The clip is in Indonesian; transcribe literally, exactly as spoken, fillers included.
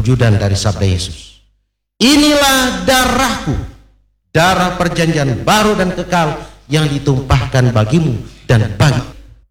perwujudan dari sabda Yesus. Inilah darahku, darah perjanjian baru dan kekal yang ditumpahkan bagimu dan bagi